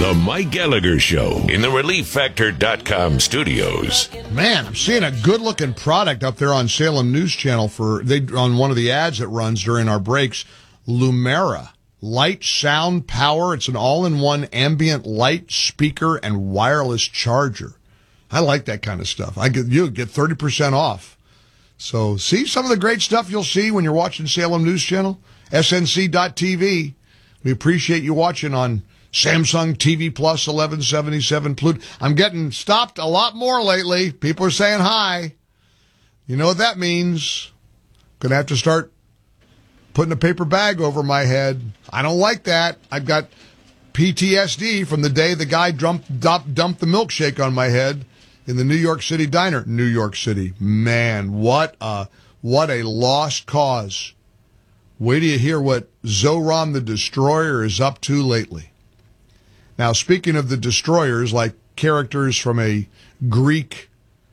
The Mike Gallagher Show in the ReliefFactor.com studios. Man, I'm seeing a good-looking product up there on Salem News Channel on one of the ads that runs during our breaks. Lumera. Light, sound, power. It's an all-in-one ambient light, speaker, and wireless charger. I like that kind of stuff. You'll get 30% off. So see some of the great stuff you'll see when you're watching Salem News Channel. SNC.TV. We appreciate you watching on Samsung TV Plus 1177 Pluto. I'm getting stopped a lot more lately. People are saying hi. You know what that means. Gonna have to start putting a paper bag over my head. I don't like that. I've got PTSD from the day the guy dumped the milkshake on my head in the New York City diner. New York City. Man, what a lost cause. Wait till you hear what Zoran the Destroyer is up to lately. Now, speaking of the destroyers, like characters from a Greek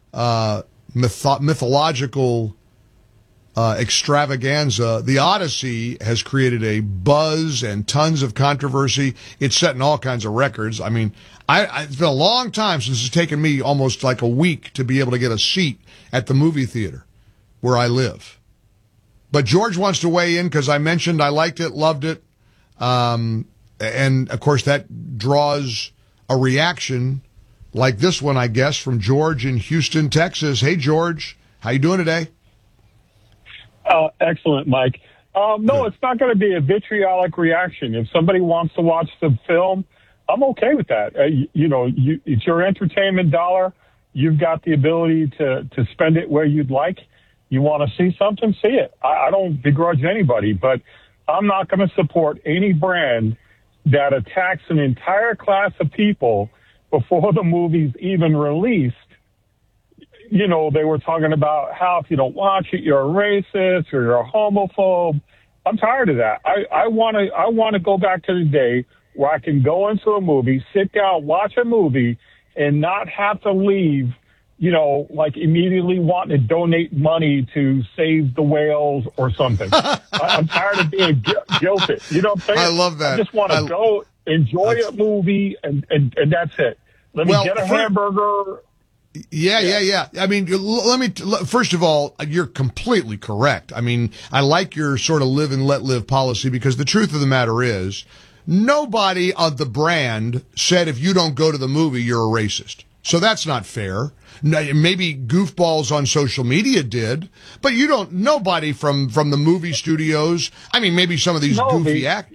mythological extravaganza, the Odyssey has created a buzz and tons of controversy. It's setting all kinds of records. I mean, it's been a long time since it's taken me almost like a week to be able to get a seat at the movie theater where I live. But George wants to weigh in because I mentioned I liked it, loved it. And, of course, that draws a reaction like this one, I guess, from George in Houston, Texas. Hey, George. How you doing today? Excellent, Mike. No, it's not going to be a vitriolic reaction. If somebody wants to watch the film, I'm okay with that. It's your entertainment dollar. You've got the ability to spend it where you'd like. You want to see something, see it. I don't begrudge anybody, but I'm not going to support any brand that attacks an entire class of people before the movie's even released. You know, they were talking about how if you don't watch it, you're a racist or you're a homophobe. I'm tired of that. I want to go back to the day where I can go into a movie, sit down, watch a movie, and not have to leave, like immediately wanting to donate money to save the whales or something. I'm tired of being guilty. You know what I'm saying? I love that. I just want to go enjoy a movie and that's it. Let me get a hamburger. Yeah. I mean, first of all, you're completely correct. I mean, I like your sort of live and let live policy because the truth of the matter is nobody of the brand said if you don't go to the movie, you're a racist. So that's not fair. Maybe goofballs on social media did, but nobody from the movie studios. I mean, maybe some of these goofy actors.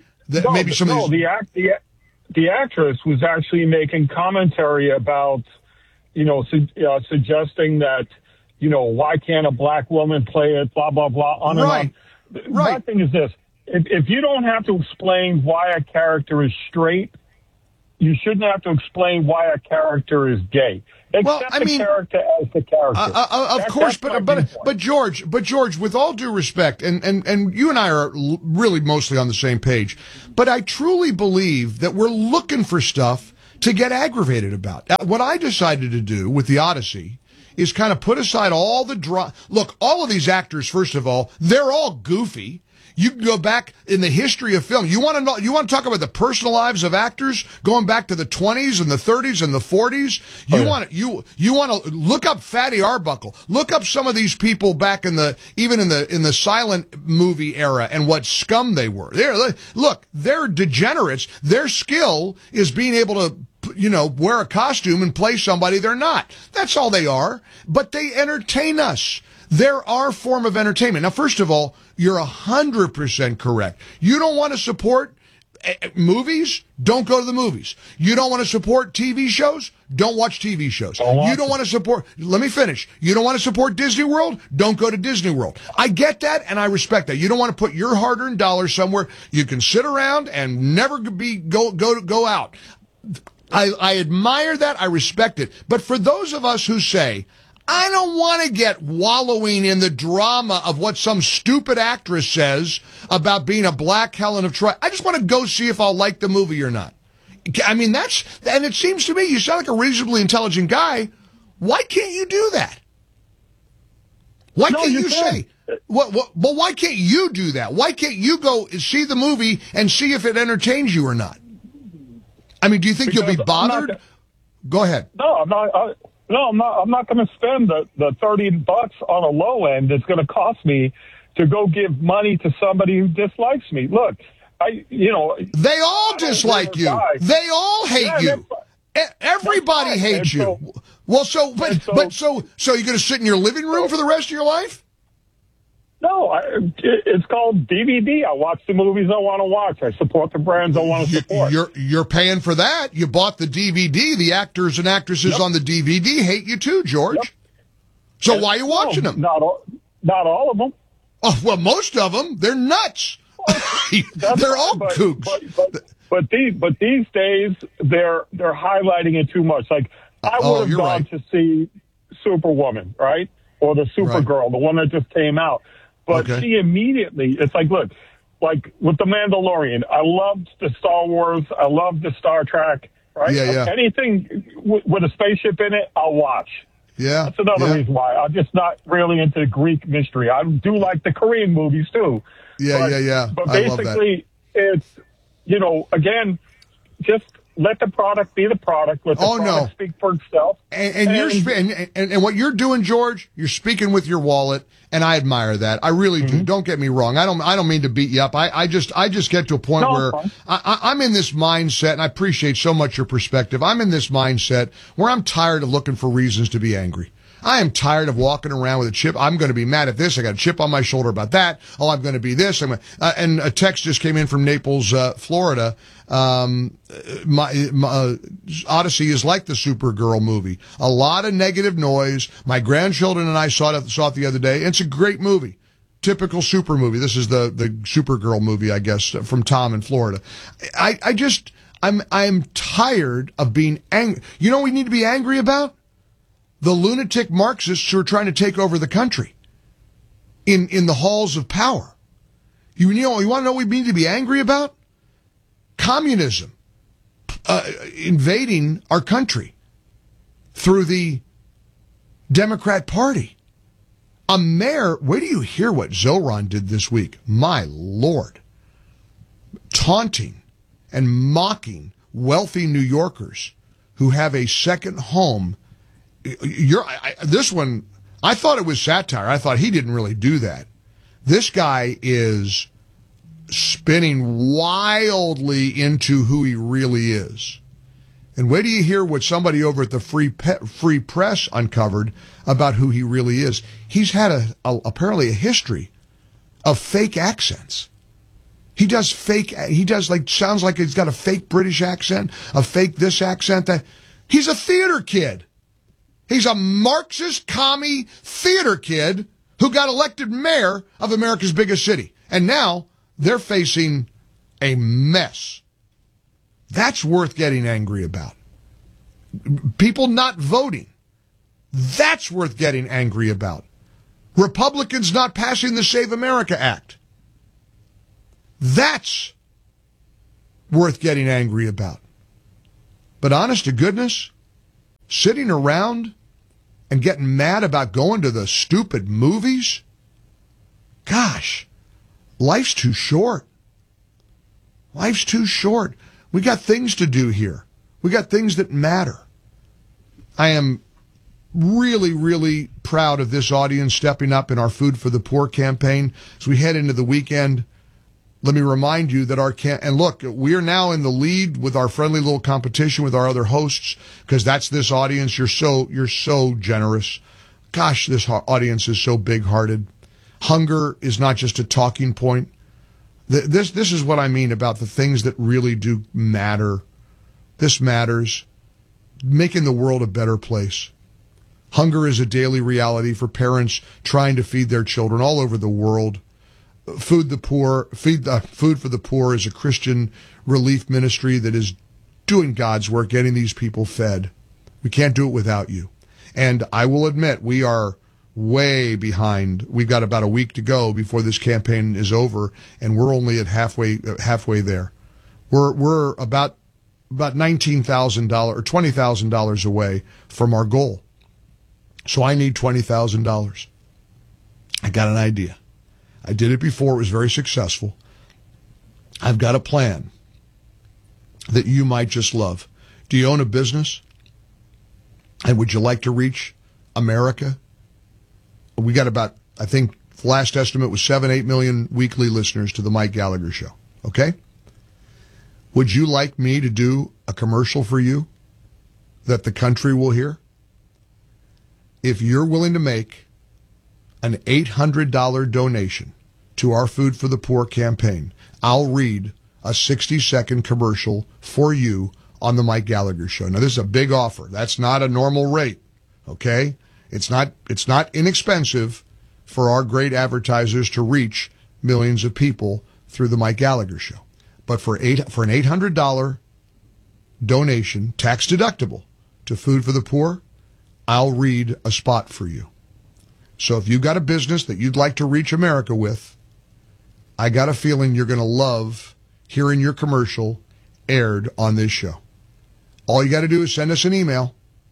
The actress was actually making commentary about, suggesting that, why can't a black woman play it, blah, blah, blah, on and on. Right. My thing is this. If you don't have to explain why a character is straight, you shouldn't have to explain why a character is gay. Accept the character as the character. Of course, but George, with all due respect, and you and I are really mostly on the same page, but I truly believe that we're looking for stuff to get aggravated about. What I decided to do with the Odyssey is kind of put aside all the drama. Look, all of these actors, first of all, they're all goofy. You can go back in the history of film. You want to talk about the personal lives of actors going back to the 20s and the 30s and the 40s. You want to look up Fatty Arbuckle. Look up some of these people back in the silent movie era and what scum they were. They're degenerates. Their skill is being able to wear a costume and play somebody they're not. That's all they are. But they entertain us. They're our form of entertainment. Now, first of all, you're 100% correct. You don't want to support movies? Don't go to the movies. You don't want to support TV shows? Don't watch TV shows. You don't want to support, let me finish. You don't want to support Disney World? Don't go to Disney World. I get that and I respect that. You don't want to put your hard-earned dollars somewhere. You can sit around and never go out. I admire that. I respect it. But for those of us who say, I don't want to get wallowing in the drama of what some stupid actress says about being a black Helen of Troy. I just want to go see if I'll like the movie or not. I mean, and it seems to me you sound like a reasonably intelligent guy. Why can't you do that? Why can't you say, well, why can't you do that? Why can't you go see the movie and see if it entertains you or not? I mean, do you think you'll be bothered? Go ahead. No, I'm not. I'm not going to spend the $30 on a low end. It's going to cost me to go give money to somebody who dislikes me. Look, they all dislike you. They all hate you. Everybody hates you. Well, so you're going to sit in your living room for the rest of your life? No, it's called DVD. I watch the movies I want to watch. I support the brands I want to support. You're paying for that. You bought the DVD. The actors and actresses on the DVD hate you too, George. Yep. So why are you watching them? Not all of them. Oh, well, most of them. They're nuts. They're all kooks. But these days they're highlighting it too much. Like I would have gone to see Superwoman, right? Or the Supergirl, the one that just came out. But she immediately, it's like, look, like with The Mandalorian, I loved the Star Wars, I loved the Star Trek, right? Yeah. Anything with a spaceship in it, I'll watch. Yeah. That's another reason why. I'm just not really into Greek mystery. I do like the Korean movies too. Yeah. But basically, it's, again, just let the product be the product. Let the product speak for itself. And what you're doing, George, you're speaking with your wallet, and I admire that. I really do. Don't get me wrong. I don't mean to beat you up. I just get to a point where I'm in this mindset, and I appreciate so much your perspective. I'm in this mindset where I'm tired of looking for reasons to be angry. I am tired of walking around with a chip. I'm going to be mad at this. I got a chip on my shoulder about that. Oh, I'm going to be this. And a text just came in from Naples, Florida. Odyssey is like the Supergirl movie. A lot of negative noise. My grandchildren and I saw it the other day. It's a great movie. Typical super movie. This is the Supergirl movie, I guess, from Tom in Florida. I'm tired of being angry. You know what we need to be angry about? The lunatic Marxists who are trying to take over the country in the halls of power. You want to know what we need to be angry about? Communism invading our country through the Democrat Party. A mayor, wait till you hear what Zoran did this week. My Lord. Taunting and mocking wealthy New Yorkers who have a second home. This one, I thought it was satire. I thought he didn't really do that. This guy is spinning wildly into who he really is. And wait till you hear what somebody over at the Free Press uncovered about who he really is. He's had apparently a history of fake accents. He does sounds like he's got a fake British accent, a fake this accent, that. He's a theater kid. He's a Marxist commie theater kid who got elected mayor of America's biggest city. And now they're facing a mess. That's worth getting angry about. People not voting. That's worth getting angry about. Republicans not passing the Save America Act. That's worth getting angry about. But honest to goodness, sitting around and getting mad about going to the stupid movies? Gosh, life's too short. Life's too short. We got things to do here. We got things that matter. I am really, really proud of this audience stepping up in our Food for the Poor campaign. As we head into the weekend, let me remind you that and look, we are now in the lead with our friendly little competition with our other hosts, because that's this audience. You're so generous. Gosh, this audience is so big-hearted. Hunger is not just a talking point. This is what I mean about the things that really do matter. This matters. Making the world a better place. Hunger is a daily reality for parents trying to feed their children all over the world. Food for the Poor is a Christian relief ministry that is doing God's work, getting these people fed. We can't do it without you. And I will admit, we are way behind. We've got about a week to go before this campaign is over, and we're only at halfway there. We're about $19,000 or $20,000 away from our goal. So I need $20,000. I got an idea. I did it before. It was very successful. I've got a plan. that you might just love. Do you own a business? And would you like to reach America? We got about, I think, the last estimate was 7-8 million weekly listeners to the Mike Gallagher Show. Okay? Would you like me to do a commercial for you that the country will hear? If you're willing to make an $800 donation to our Food for the Poor campaign, I'll read a 60-second commercial for you on the Mike Gallagher Show. Now, this is a big offer. That's not a normal rate, okay? It's not inexpensive for our great advertisers to reach millions of people through the Mike Gallagher Show. But for an $800 donation, tax deductible, to Food for the Poor, I'll read a spot for you. So if you've got a business that you'd like to reach America with, I got a feeling you're going to love hearing your commercial aired on this show. All you got to do is send us an email,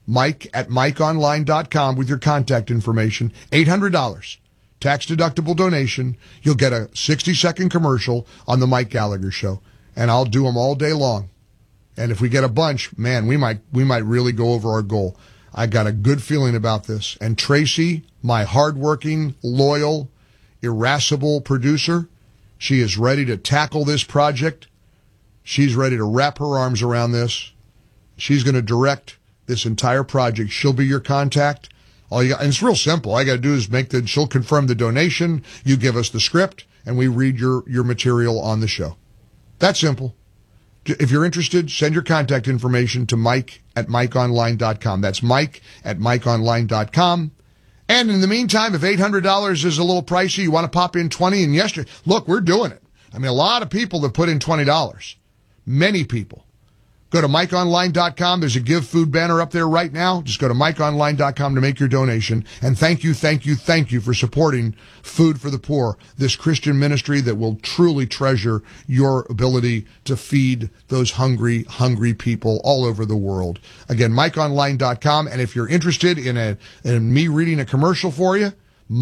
mike@mikeonline.com, with your contact information. $800, tax-deductible donation. You'll get a 60-second commercial on the Mike Gallagher Show, and I'll do them all day long. And if we get a bunch, man, we might really go over our goal. I got a good feeling about this. And Tracy, my hardworking, loyal, irascible producer, she is ready to tackle this project. She's ready to wrap her arms around this. She's going to direct this entire project. She'll be your contact. And it's real simple. All you got to do is she'll confirm the donation. You give us the script, and we read your material on the show. That's simple. If you're interested, send your contact information to mike@mikeonline.com. That's mike@mikeonline.com. And in the meantime, if $800 is a little pricey, you want to pop in 20, and yesterday, look, we're doing it. I mean, a lot of people have put in $20. Many people. Go to mikeonline.com. There's a Give Food banner up there right now. Just go to mikeonline.com to make your donation. And thank you for supporting Food for the Poor, this Christian ministry that will truly treasure your ability to feed those hungry, hungry people all over the world. Again, mikeonline.com. And if you're interested in me reading a commercial for you,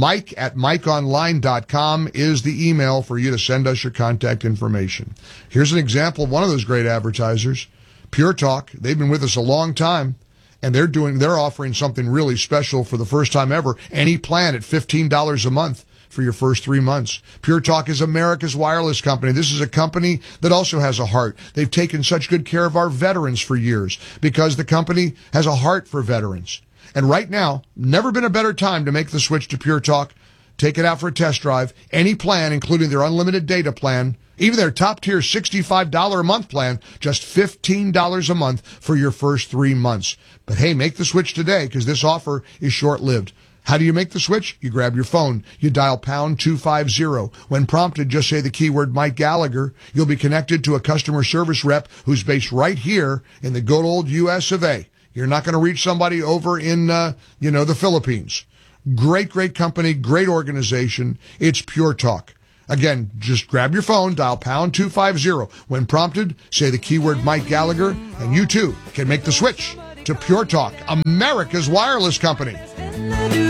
mike@mikeonline.com is the email for you to send us your contact information. Here's an example of one of those great advertisers. Pure Talk. They've been with us a long time, and they're offering something really special for the first time ever. Any plan at $15 a month for your first 3 months. Pure Talk is America's wireless company. This is a company that also has a heart. They've taken such good care of our veterans for years because the company has a heart for veterans. And right now, never been a better time to make the switch to Pure Talk. Take it out for a test drive. Any plan, including their unlimited data plan, even their top-tier $65 a month plan, just $15 a month for your first 3 months. But hey, make the switch today because this offer is short-lived. How do you make the switch? You grab your phone. You dial pound 250. When prompted, just say the keyword Mike Gallagher. You'll be connected to a customer service rep who's based right here in the good old U.S. of A. You're not going to reach somebody over in, the Philippines. Great company, great organization. It's Pure Talk. Again, just grab your phone, dial pound 250. When prompted, say the keyword Mike Gallagher, and you too can make the switch to Pure Talk, America's wireless company.